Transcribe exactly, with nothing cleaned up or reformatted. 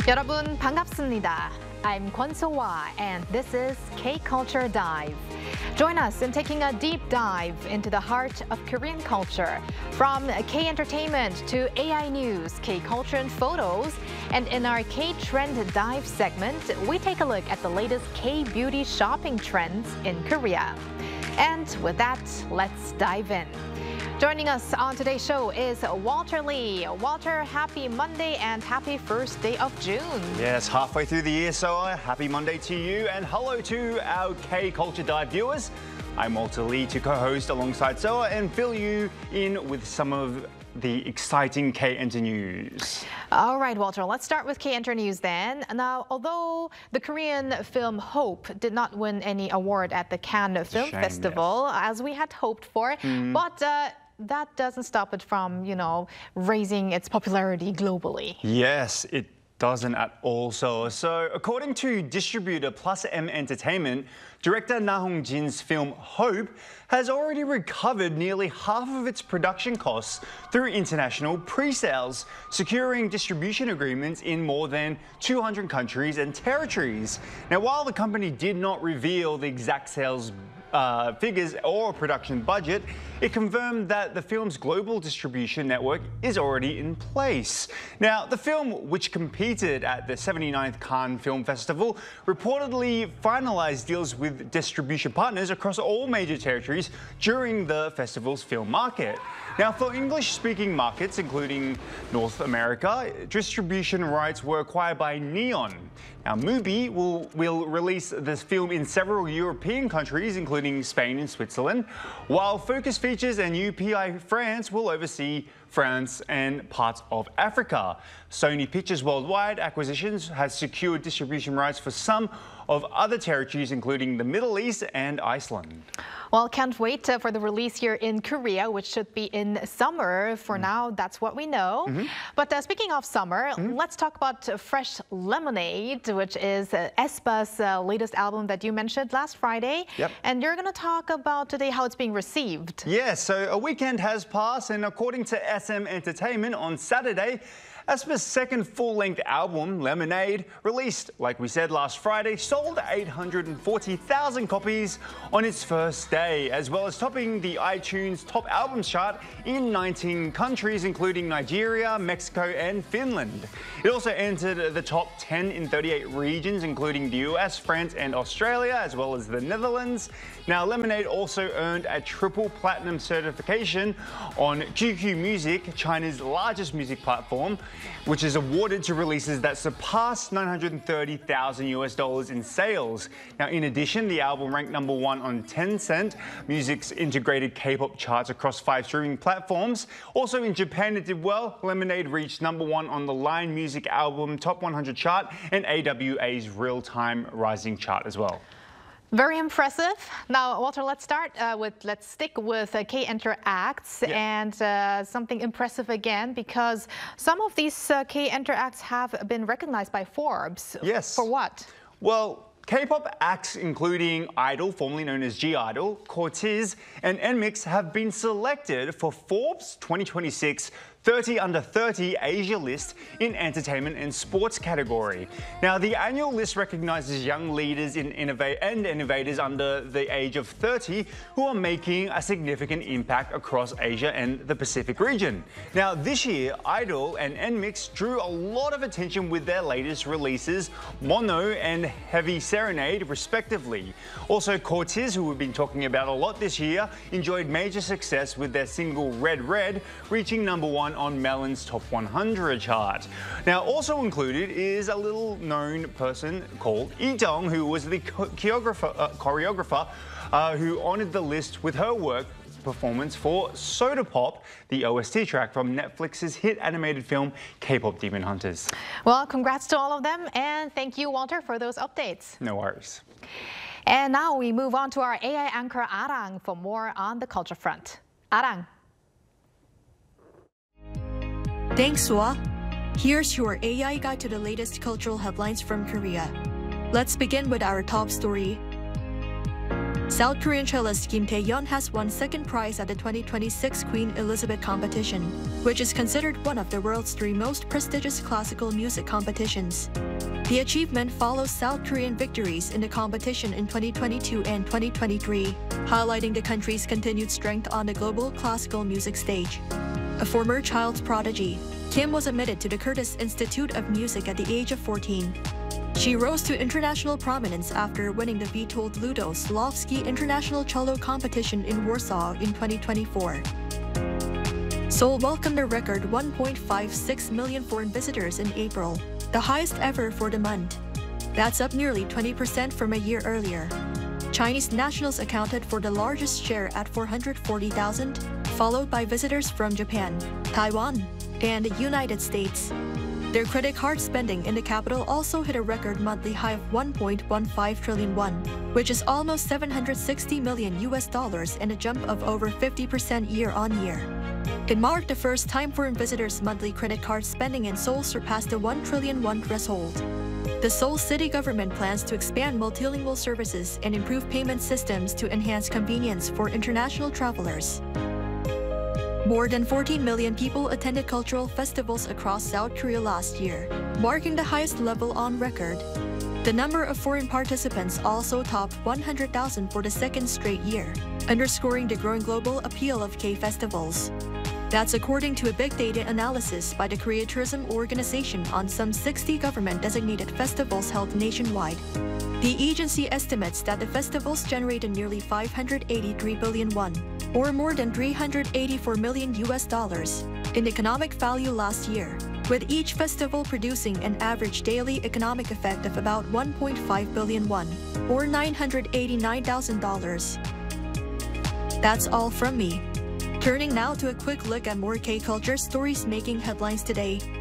여러분 반갑습니다. I'm Kwon So-hwa and this is K-Culture Dive. Join us in taking a deep dive into the heart of Korean culture, from K-entertainment to A I news, K-culture and photos, and in our K-Trend Dive segment, we take a look at the latest K-beauty shopping trends in Korea. And with that, let's dive in. Joining us on today's show is Walter Lee. Walter, happy Monday and happy first day of June. Yes, halfway through the year, so uh, happy Monday to you and hello to our K-Culture Dive viewers. I'm Walter Lee to co-host alongside Soa and fill you in with some of the exciting K-Enter news. All right, Walter, let's start with K-Enter news then. Now, although the Korean film Hope did not win any award at the Cannes Film Shame, Festival, yes. as we had hoped for, mm. but uh, that doesn't stop it from, you know, raising its popularity globally. Yes, it doesn't at all. So, so according to distributor Plus M Entertainment, director Na Hong-jin's film Hope has already recovered nearly half of its production costs through international pre-sales, securing distribution agreements in more than two hundred countries and territories. Now, while the company did not reveal the exact sales Uh, figures or production budget, it confirmed that the film's global distribution network is already in place. Now, the film, which competed at the seventy-ninth Cannes Film Festival, reportedly finalized deals with distribution partners across all major territories during the festival's film market. Now, for English-speaking markets, including North America, distribution rights were acquired by Neon. Now, Mubi will, will release this film in several European countries, including Spain and Switzerland, while Focus Features and U P I France will oversee France and parts of Africa. Sony Pictures Worldwide Acquisitions has secured distribution rights for some of other territories, including the Middle East and Iceland. Well, can't wait uh, for the release here in Korea, which should be in summer. For mm. now, that's what we know. Mm-hmm. But uh, speaking of summer, mm-hmm. let's talk about uh, Fresh Lemonade, which is uh, aespa's uh, latest album that you mentioned last Friday. Yep. And you're going to talk about today how it's being received. Yes, yeah, so a weekend has passed, and according to S M Entertainment on Saturday, aespa's second full-length album, Lemonade, released, like we said last Friday, sold eight hundred forty thousand copies on its first day, as well as topping the iTunes Top Albums chart in nineteen countries, including Nigeria, Mexico, and Finland. It also entered the top ten in thirty-eight regions, including the U S, France, and Australia, as well as the Netherlands. Now, Lemonade also earned a triple platinum certification on Q Q Music, China's largest music platform, which is awarded to releases that surpass nine hundred thirty thousand U S dollars in sales. Now, in addition, the album ranked number one on Tencent Music's integrated K-pop charts across five streaming platforms. Also in Japan, it did well. Lemonade reached number one on the Line Music Album Top one hundred chart and A W A's Real-Time Rising chart as well. Very impressive. Now, Walter, let's start uh, with, let's stick with uh, K-Enter acts yeah. and uh, something impressive again, because some of these uh, K-Enter acts have been recognized by Forbes. Yes. For what? Well, K-pop acts including Idol, formerly known as G-Idol, Cortez, and N MIX have been selected for Forbes twenty twenty-six thirty under thirty Asia list in entertainment and sports category. Now, the annual list recognizes young leaders in innovate and innovators under the age of thirty who are making a significant impact across Asia and the Pacific region. Now, this year, Idol and N MIX drew a lot of attention with their latest releases, Mono and Heavy Serenade, respectively. Also, Cortez, who we've been talking about a lot this year, enjoyed major success with their single Red Red, reaching number one on Melon's Top one hundred chart. Now, also included is a little-known person called Lee Dong, who was the choreographer, uh, choreographer uh, who honored the list with her work performance for Soda Pop, the O S T track from Netflix's hit animated film K-pop Demon Hunters. Well, congrats to all of them, and thank you, Walter, for those updates. No worries. And now we move on to our A I anchor Arang for more on the culture front. Arang. Thanks, Swa. Here's your A I guide to the latest cultural headlines from Korea. Let's begin with our top story. South Korean cellist Kim Tae-yeon has won second prize at the twenty twenty-six Queen Elizabeth competition, which is considered one of the world's three most prestigious classical music competitions. The achievement follows South Korean victories in the competition in twenty twenty-two and twenty twenty-three, highlighting the country's continued strength on the global classical music stage. A former child prodigy, Kim was admitted to the Curtis Institute of Music at the age of fourteen. She rose to international prominence after winning the Witold Ludoslawski International Cello Competition in Warsaw in twenty twenty-four. Seoul welcomed a record one point five six million foreign visitors in April, the highest ever for the month. That's up nearly twenty percent from a year earlier. Chinese nationals accounted for the largest share at four hundred forty thousand, followed by visitors from Japan, Taiwan, and the United States. Their credit card spending in the capital also hit a record monthly high of one point one five trillion won, which is almost seven hundred sixty million U S dollars and a jump of over fifty percent year on year. It marked the first time foreign visitors' monthly credit card spending in Seoul surpassed the one trillion won threshold. The Seoul city government plans to expand multilingual services and improve payment systems to enhance convenience for international travelers. More than fourteen million people attended cultural festivals across South Korea last year, marking the highest level on record. The number of foreign participants also topped one hundred thousand for the second straight year, underscoring the growing global appeal of K-festivals. That's according to a big data analysis by the Korea Tourism Organization on some sixty government-designated festivals held nationwide. The agency estimates that the festivals generated nearly five hundred eighty-three billion won, or more than three hundred eighty-four million U S dollars, in economic value last year, with each festival producing an average daily economic effect of about one point five billion won, or nine hundred eighty-nine thousand dollars. That's all from me. Turning now to a quick look at more K-culture stories making headlines today.